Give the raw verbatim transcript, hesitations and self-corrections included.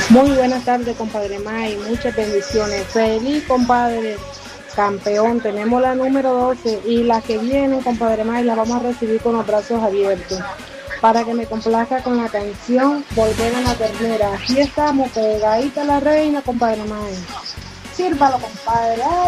Muy buenas tardes, compadre May. Muchas bendiciones. Feliz, compadre. Campeón. Tenemos la número doce y las que vienen, compadre May, la vamos a recibir con los brazos abiertos. Para que me complazca con la canción Volver a la Ternera. Aquí estamos, pegadita la reina, compadre May. Sírvalo, compadre. Ay,